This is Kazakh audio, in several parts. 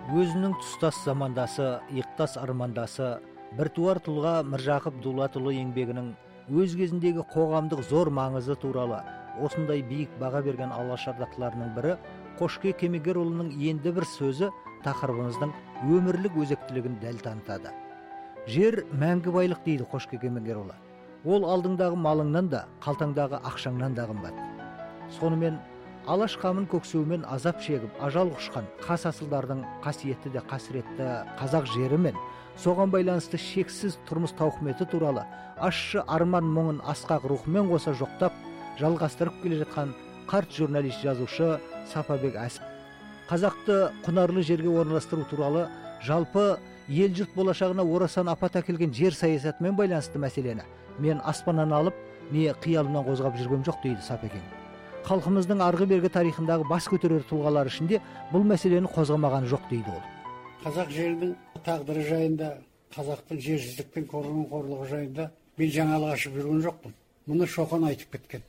өзінің тұстас замандасы, иықтас армандасы, біртуар тұлға Міржақып Дулатұлы еңбегінің өз кезіндегі қоғамдық зор маңызы туралы осындай биік баға берген алаш ардақтыларының бірі Қошке Кемегерұлының енді бір сөзі тақырыбымыздың өмірлік өзектілігін дәл танытады. Жер мәңгі байлық дейді Қошке Кемегерұлы. Ол алдыңдағы малыңнан да, қалтаңдағы ақшаңнан да қымбат. Сонымен алаш қамын көксеумен азап шегіп, ажал құшқан қас асылдардың қасиетті де қасіретті қазақ жері мен соған байланысты шексіз тұрмыс тауқыметі туралы ащы арман мұңын асқақ рухымен қоса жоқтап, жалғастырып келе жатқан қарт журналист жазушы Сапабек Әсіп. Қазақты құнарлы жерге орналастыру туралы жалпы ел жұрт болашағына орасан апат әкелген жер саясатымен байланысты мәселені мен аспаннан алып, не қиялымнан қозғап жүргем жоқ дейді Сапекең. Халқымыздың арғы бергі тарихындағы бас көтерер тұлғалар ішінде бұл мәселені қозғамаған жоқ дейді ол. Қазақ жерінің тағдыры жайында, қазақтың жерсіздіктің қорлығы жайында мен жаңалық ашып жүрген жоқпын. Мұны Шоқан айтып кеткен.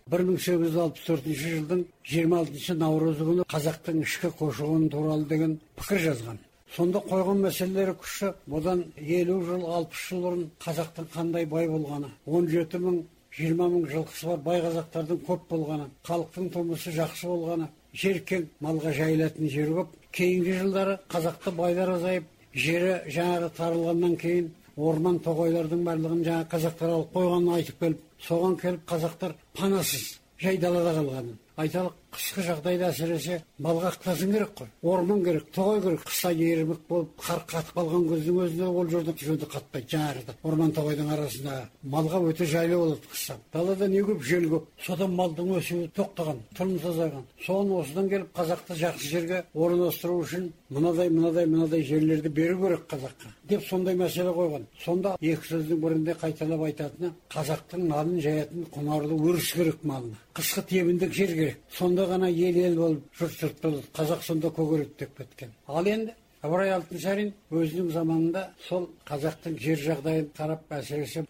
1864 жылдың 26 наурызы күні қазақтың ішкі көші-қоны туралы деген пікір жазған. Сонда қойған мәселелері күші, бұдан 50 жыл, 60 жыл бұрын қазақтың қандай бай болғаны, 17 мың, 20 мың жылқысы бар бай қазақтардың көп болғаны, халықтың тұрмысы жақсы болғаны, жер кең, малға жайылатын жер көп. Кейінгі жылдары қазақта байлар азайып, жері жаңағы тарылғаннан кейін орман тоғайлардың барлығын жаңа қазақтар алып қойғанын айтып келіп, соған келіп қазақтар панасыз жай далада қалғанын. Айталық, қысқы жағдайда әсіресе малға ықтасын керек қой. Орман керек, тоғай керек. Қыста ерімік болып, қар қатып қалған көздің өзінде ол жерде жөнді қатпайды. Жаңарыда орман тоғайдың арасында малға өте жайлы болады қыста. Далада не көп, жел көп. Содан малдың өсуі тоқтаған, тұрмыс азайған. Соны осыдан келіп қазақты жақсы жерге орналастыру үшін мынадай жерлерді беру керек қазаққа деп сондай мәселе қойған. Сонда екі сөздің бірінде қайталап айтатыны, қазақтың малын жаятын құнарлы өріс керек малына. Қысқы тебіндік жер керек. Сонда ғана ел болып, жұрт болады. Қазақ сонда көгереді деп кеткен. Ал енді Ыбырай Алтынсарин өзінің заманында сол қазақтың жер жағдайын қарап, әсіресе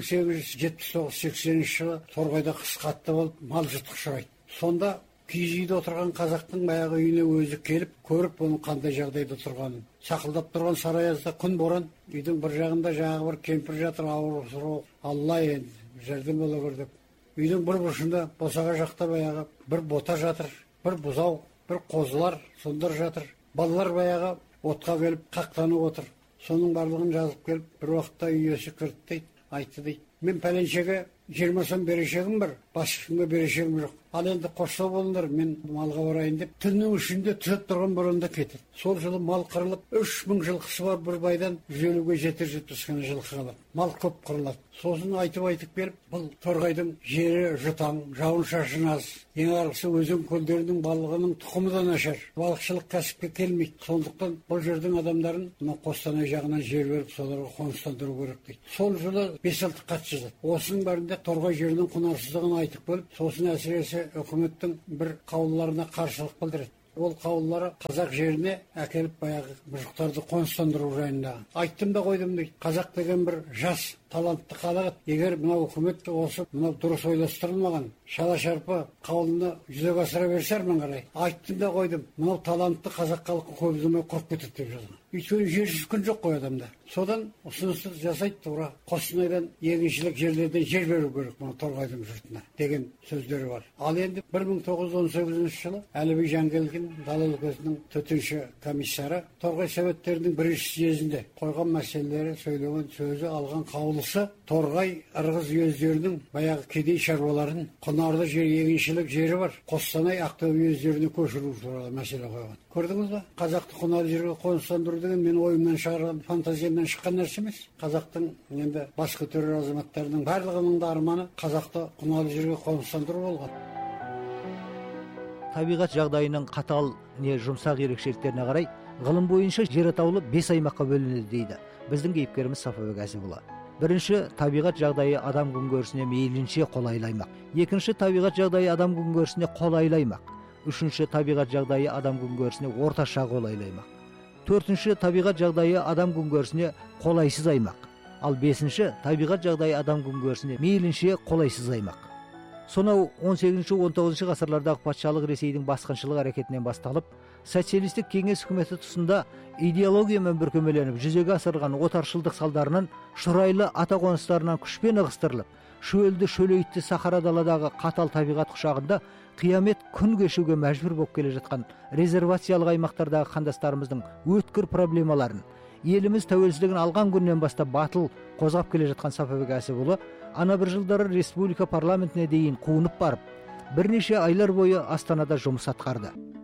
1879-80 жылы торғайда қыс қатты болып, мал жұтқа ұшырайды. Сонда киіз үйде отырған қазақтың баяғы үйіне өзі келіп, көріп оның қандай жағдайда тұрғанын. Сақылдап тұрған сараязда күн боран, үйдің бір жағында жаңағы бір кемпір жатыр, ауыр, Алла енді жәрдем бола көр деп. Үйдің бір бұрышында босаға жақта баяғы бір бота жатыр, бір бұзау, бір қозылар, сондар жатыр. Балалар баяғы отқа келіп қақтанып отыр. Соның барлығын жазып келіп, бір уақытта үй иесі кірді дейді, айтты дейді. Мен пәленшеге 20 сом берешегім бар, басшымға берешегім жоқ. Ал енді қоштау болыңдар, мен малға барайын деп, түннің ішінде түсіп тұрған бұрында кетеді. Сол жылы мал қырылып, 3000 жылқысы бар бір байдан 150-ге 770 ғана жылқы қалады. Мал көп қырылады. Сосын айтып беріп, бұл торғайдың жері жұтаң, жауын шашын аз. Ең арғысы өзен көлдерінің балығының тұқымы да нашар. Балықшылық кәсіпке келмейді. Сондықтан бұл жердің адамдарын мына Қостанай жағынан жер беріп, соларға қоныстандыру керек дейді. Сол жылы 5-6 хат жазады. Осының бәрінде торғай жерінің құнарсыздығын айтып келіп, сосын әсіресе үкіметтің бір қаулыларына қарсылық білдіреді. Ол қаулылары қазақ жеріне әкеліп баяғы мұжықтарды қоныстандыру жайында. Айттым да қойдым дейді. Қазақ деген бір жас талантты халық. Егер мынау үкімет осы мынау дұрыс ойластырылмаған шала-шарпы қаулыны жүзеге асыра берсе мен қарай. Айттым да қойдым. Мынау талантты қазақ халқы көп ұзамай құрып кетеді деп жазған. Өйткені жерсіз күн жоқ қой адамда. Содан ұсынысты жасайды, тура Қостанайдан егіншілік жерлерден жер беру керек мұны торғайдың жұртына деген сөздері бар. Ал енді 1918 жылы Әліби Жангелдин дала өлкесінің төтенше комиссары торғай советтерінің бірінші съезінде қойған мәселелері, сөйлеген сөзі, алған қаулысы торғай ырғыз уездерінің баяғы кедей шаруаларын құнарлы жер егіншілік жері бар Қостанай, Ақтөбе уездеріне көшіру туралы мәселе қойған. Көрдіңіз ба? Қазақты құнарлы жерге қоныстандыру деген мен ойымнан шығарған, фантазиямнан шыққан нәрсе емес. Қазақтың енді бас көтерер азаматтарының барлығының да арманы қазақты құнарлы жерге қоныстандыру болған. Табиғат жағдайының қатал не жұмсақ ерекшеліктеріне қарай ғылым бойынша жер атаулы 5 аймаққа бөлінеді дейді біздің кейіпкеріміз Сапабек Әсіпұлы. Бірінші, табиғат жағдайы адам күнкөрісіне мейлінше қолайлы аймақ. Екінші, табиғат жағдайы адам күнкөрісіне қолайлы аймақ. Үшінші, табиғат жағдайы адам күнкөрісіне орташа қолайлы аймақ. Төртінші, табиғат жағдайы адам күнкөрісіне қолайсыз аймақ. Ал бесінші, табиғат жағдайы адам күнкөрісіне мейлінше қолайсыз аймақ. Сонау 18-19 ғасырлардағы патшалық Ресейдің басқыншылық әрекетінен басталып, социалистік кеңес үкіметі тұсында идеологиямен бүркемеленіп жүзеге асырылған отаршылдық салдарынан шұрайлы ата қоныстарынан күшпен ығыстырылып, шөлді шөлейтті сахара даладағы қатал табиғат құшағында қиямет күн кешуге мәжбүр болып келе жатқан резервациялық аймақтардағы қандастарымыздың өткір проблемаларын еліміз тәуелсіздігін алған күннен бастап батыл қозғап келе жатқан Сапарбек Әсіпұлы ана бір жылдары республика парламентіне дейін қуынып барып, бірнеше айлар бойы Астанада жұмыс атқарды.